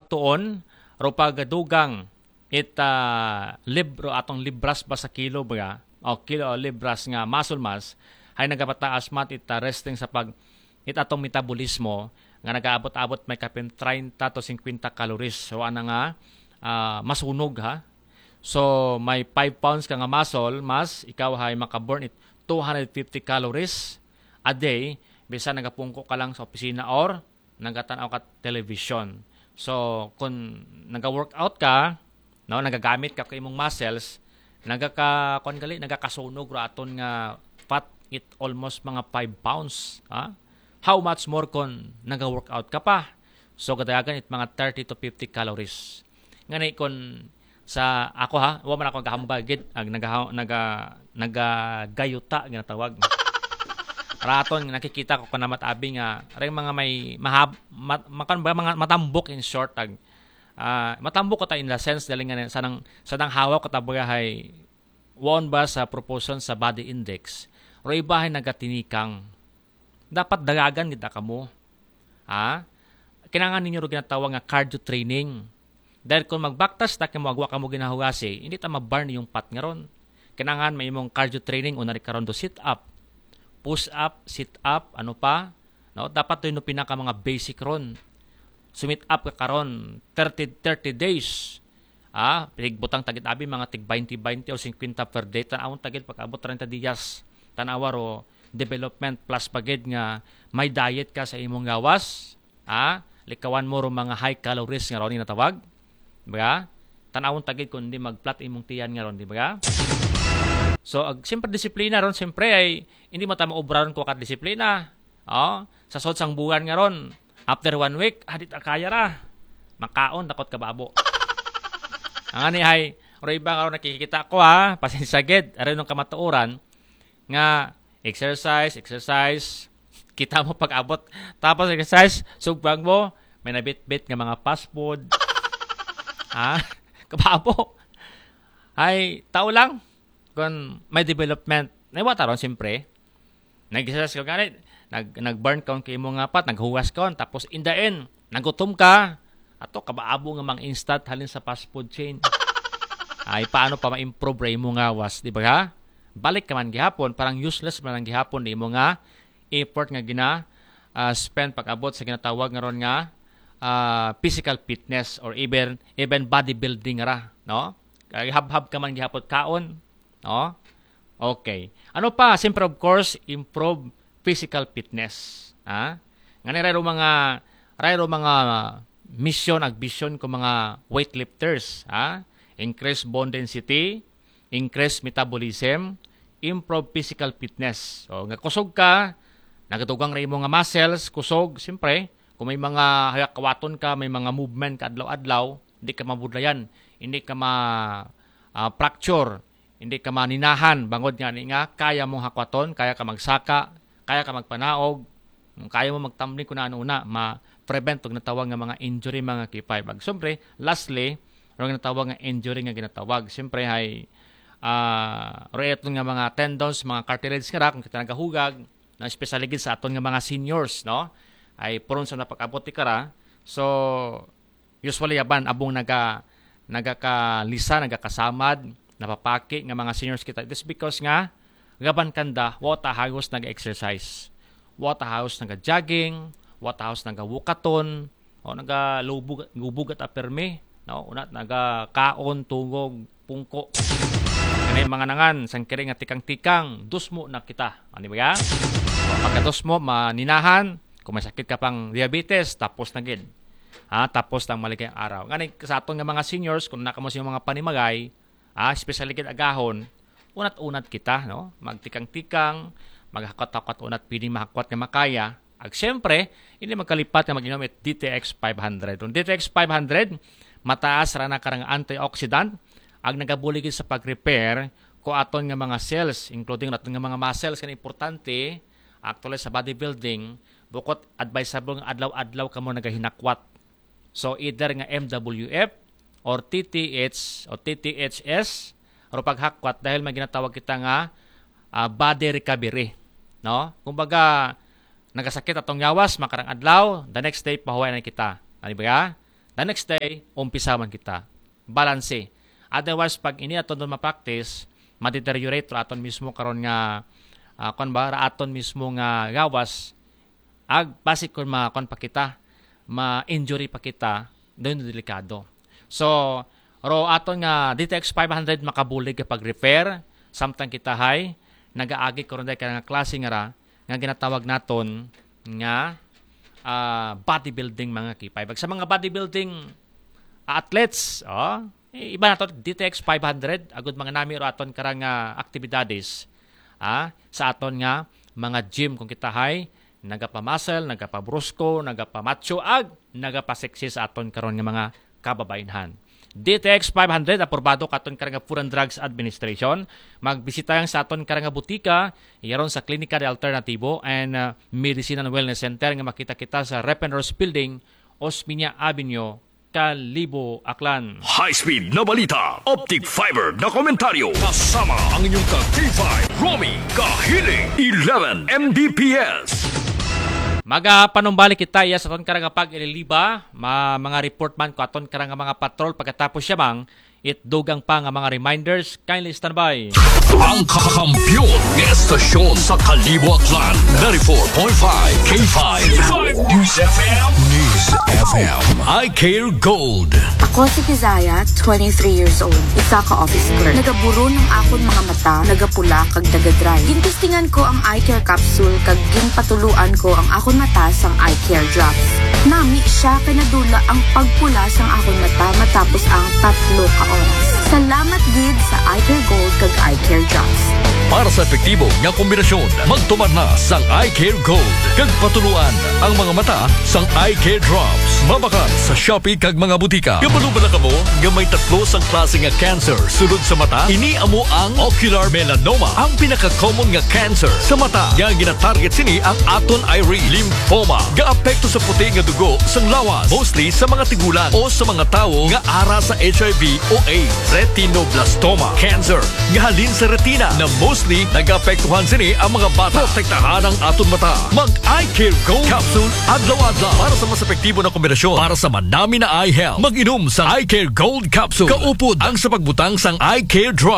tuon ro pagadugang libro atong libras ba sa kilo ba o kilo o libras nga muscle mass hay nagapataas mat resting sa pag atong metabolismo nga nagaabot-abot may kapin 30 to 50 calories. So ana nga masunog ha. So may 5 pounds ka nga muscle mass, ikaw hay makaburn 250 calories a day bisan nagapungko ka lang sa opisina or nagatanaw ka television. So kung naga-workout ka, no, nagagamit ka kay imong muscles, nagakasunog ra aton nga fat it almost mga 5 pounds, ha? How much more kung naga-workout ka pa? So kadayagan it mga 30 to 50 calories. Ngani kung sa ako ha, wa man ako gahambagid nagagayuta ginatawag. Raton nakikita ko kanamat abi nga ring mga may mga matambok in short matambok ko ta in the sense dali nga sanang hawak ko ta hay won ba sa proportion sa body index. Ro ibahay nagatinikang dapat dagagan kita kamo. Ha? Kinahanglan ninyo ro ginatawag nga cardio training. Dahil kung magbaktas ta kay magwa kamo ginahugasi, hindi ta ma-burn yung fat nga ron. Kinahanglan may imong cardio training unari karon do sit up, push up, sit up, ano pa? No, dapat to yung pinaka mga basic ron. Sumit up ka karon 30 days. Pinigbutang tagit abi mga tig 20 o 50 per day tanawon tagit pag-abot 30 dias. Tanawa ro development plus pagid nga may diet ka sa imong gawas, likawan mo ro mga high calories nga ron ni natawag, diba? Tanawon tagid kun di magplat imong tiyan nga ron, diba? So siyempre disiplina ron, siyempre ay hindi mo ta maobraron ko kat disiplina. Sa sod sang buwan nga ron, after 1 week, di ta kaya ra. Makaon takot ka babo. Ang ani hay ro iba karon nakikita ko pasensya gid aron nung kamatuoran nga exercise, kita mo pag-abot. Tapos exercise, sugbang mo, may nabit-bit nga mga fast food. Kababo. Ay, tao lang. Kung may development, naiwata ron siyempre. Nag-exercise ka ganit, nag-burn ka kay mo nga pat, naghuwas ka, tapos in the end, nagutom ka. Ato, kabaabo nga mga instant halin sa fast food chain. Ay, paano pa ma-improve mo nga was, di ba ha? Balik ka man gihapon, parang useless man ang gihapon di mo nga effort nga spend pag-abot sa ginatawag nga ron nga physical fitness or even bodybuilding ra, no? Hab-hab ka man gihapon kaon, no? Okay. Ano pa? Siyempre of course, improve physical fitness. Ngani rayro mga mission ag vision ko mga weightlifters, increase bone density, increase metabolism, improve physical fitness. So, nga kusog ka, nagatugang rin mo nga muscles, kusog, siyempre, kung may mga kawaton ka, may mga movement ka adlaw-adlaw, hindi ka mabudlayan, hindi ka fracture, hindi ka maninahan, bangod nga kaya mong hakwaton, kaya ka magsaka, kaya ka magpanaog, kaya mo magtambling kung ano-una, ma-prevent og natawag nga mga injury, mga kipay. Siyempre, lastly, ro natawag nga injury nga ginatawag. Siyempre, ay roeton nga mga tendons, mga cartilage nga ra kung kita nagahugag, na especially gid sa aton nga mga seniors, no? Ay prone sa napag-abot ti kara. So usually yaban abong nagakakalisa, nagakasamad, napapaki nga mga seniors kita. This because nga gaban kanda wata hagos nag-exercise. Wata hagos nag-jogging, wata hagos nag-wukaton, o nagalubog at aperme, no? Unat nagakaon, tungog, pungko. Kanay mga nangan, sangkiri nga tikang-tikang, dusmo na kita. Ano ba ya? Pagka-dusmo, maninahan, kung may sakit ka pang diabetes, tapos na gid. Tapos ng maligayang araw. Ngani sa aton nga mga seniors, kung nakamo sa mga panimagay, especially gid agahon, unat-unat kita, no? Magtikang-tikang, maghakot-hakot unat pili mahakwat nga makaya. Ag siyempre, hindi magkalipat nga mag-inom it DTX 500. Kung DTX 500, mataas ra na karang antioxidant, ag nagabulig sa pag-repair ko aton nga mga cells, including aton nga mga muscles kan importante actually sa bodybuilding, bukod advisable nga adlaw-adlaw kamo nagahinakwat. So either nga MWF or TTH o TTHS or paghakwat dahil may ginatawag kita nga body recovery, no? Kumbaga nagasakit atong yawas makarang adlaw, the next day pahuway na kita. Ano ba? The next day, umpisa man kita. Balance. Otherwise, pag ini aton doon ma-practice, ma-deteriorate aton mismo karon nga aton mismo nga gawas, basic kung pa kita, ma-injury pa kita, doon delikado. So, aton nga DTX 500 makabulig kapag repair, samtang kita hay, nagaagi karon dahil nga klase nga ginatawag naton nga bodybuilding mga kipay. Sa mga bodybuilding athletes, iba na to, DTX 500, agud mga nami aton karang aktibidades sa aton nga mga gym kung kita hay, nagapa-muscle, nagapa-brusko, nagapa-macho, nagapa-sexy sa aton karon nga mga kababayenhan. DTX 500 aprobado katon karang Food and Drugs Administration. Magbisita yang sa aton karang butika iyaron sa Klinika de Alternativo and Medicine and Wellness Center nga makita kita sa Repenros Building, Osmeña Avenue, Kalibo, Aklan. High-speed na balita, optic fiber na komentaryo, kasama ang inyong ka-K5, Romy Kahiling, 11 Mbps. Magapanumbalik kita iya sa aton karang pag ililiba, mga report man ko aton karang mga patrol pagkatapos siya mang itdugang pa nga mga reminders. Kindly stand by. Ang kakampiyon ng estasyon sa Kalibo, Aklan, 94.5 K5 News FM. News FM. I Care Gold. Ako si Kizaya, 23 years old. Isa ka office clerk. Nagaburo ng akon mga mata, nagapula kag nagadry. Gintistingan ko ang eye care capsule kag ginpatuluan ko ang akon mata sang eye care drops. Nami siya kay nadula ang pagpula sang akon mata matapos ang 3 ka oras. Salamat gid sa eye care gold kag eye care drops. Para sa epektibo nga kombinasyon, magtumar na sang eye care gold kag patuluan ang mga mata sang eye care drops. Mabakat sa Shopee kag mga butika. Kabalo ba na kamo nga may 3 sang klase nga cancer sulod sa mata? Ini amo ang ocular melanoma, ang pinaka-common nga cancer sa mata. Nga gina-target sini ang aton eye lymphoma. Gaapekto sa puti nga dugo sang lawas, mostly sa mga tigulan o sa mga tawo nga ara sa HIV o AIDS. Retinoblastoma cancer nga halin sa retina na mostly nag-apektuhan sini ang mga bata. Protektahan ang aton mata. Mag-Eye Care Gold Capsule adlaw-adlaw para sa mas epektibo na kombinasyon para sa manami na eye health. Mag-inom sa Eye Care Gold Capsule. Kaupod ang sa pagbutang sang Eye Care Drop.